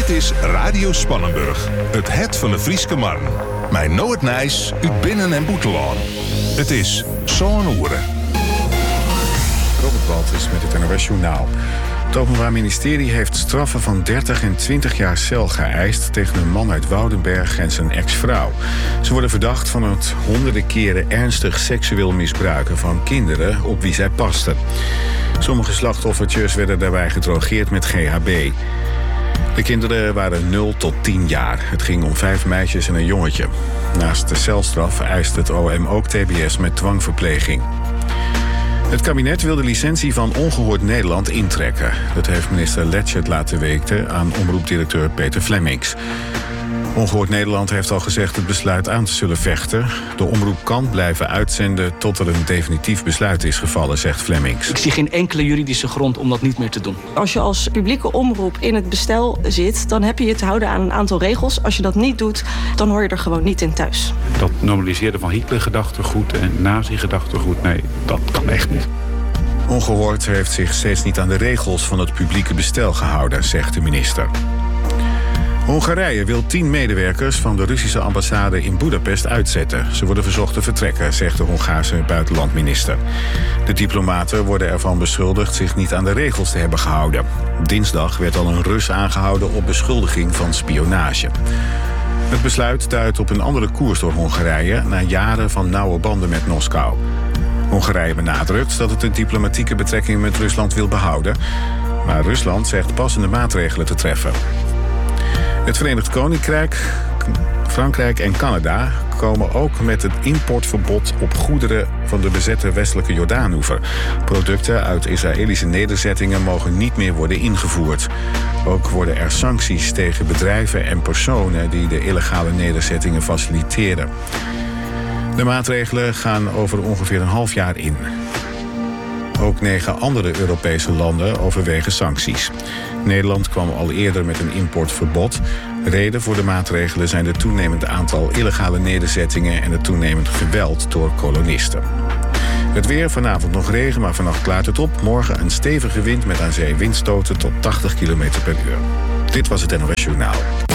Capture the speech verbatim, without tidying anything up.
Dit is Radio Spannenburg, het het van de Frieske Marn. Mij nooit nijs, uit binnen- en boetelaan. Het is zo'n oeren. Robert Baltus met het N O S Journaal. Het Openbaar Ministerie heeft straffen van dertig en twintig jaar cel geëist tegen een man uit Woudenberg en zijn ex-vrouw. Ze worden verdacht van het honderden keren ernstig seksueel misbruiken van kinderen op wie zij pasten. Sommige slachtoffertjes werden daarbij gedrogeerd met G H B. De kinderen waren nul tot tien jaar. Het ging om vijf meisjes en een jongetje. Naast de celstraf eist het O M ook T B S met dwangverpleging. Het kabinet wil de licentie van Ongehoord Nederland intrekken. Dat heeft minister Letchert laten weten aan omroepdirecteur Peter Flemings. Ongehoord Nederland heeft al gezegd het besluit aan te zullen vechten. De omroep kan blijven uitzenden tot er een definitief besluit is gevallen, zegt Flemings. Ik zie geen enkele juridische grond om dat niet meer te doen. Als je als publieke omroep in het bestel zit, dan heb je je te houden aan een aantal regels. Als je dat niet doet, dan hoor je er gewoon niet in thuis. Dat normaliseren van Hitler-gedachtegoed en nazi-gedachtegoed, nee, dat kan echt niet. Ongehoord heeft zich steeds niet aan de regels van het publieke bestel gehouden, zegt de minister. Hongarije wil tien medewerkers van de Russische ambassade in Boedapest uitzetten. Ze worden verzocht te vertrekken, zegt de Hongaarse buitenlandminister. De diplomaten worden ervan beschuldigd zich niet aan de regels te hebben gehouden. Dinsdag werd al een Rus aangehouden op beschuldiging van spionage. Het besluit duidt op een andere koers door Hongarije na jaren van nauwe banden met Moskou. Hongarije benadrukt dat het de diplomatieke betrekkingen met Rusland wil behouden, maar Rusland zegt passende maatregelen te treffen. Het Verenigd Koninkrijk, Frankrijk en Canada komen ook met het importverbod op goederen van de bezette westelijke Jordaanoever. Producten uit Israëlische nederzettingen mogen niet meer worden ingevoerd. Ook worden er sancties tegen bedrijven en personen die de illegale nederzettingen faciliteren. De maatregelen gaan over ongeveer een half jaar in. Ook negen andere Europese landen overwegen sancties. Nederland kwam al eerder met een importverbod. Reden voor de maatregelen zijn het toenemend aantal illegale nederzettingen en het toenemend geweld door kolonisten. Het weer, vanavond nog regen, maar vannacht klaart het op. Morgen een stevige wind met aan zee windstoten tot tachtig kilometer per uur. Dit was het N O S Journaal.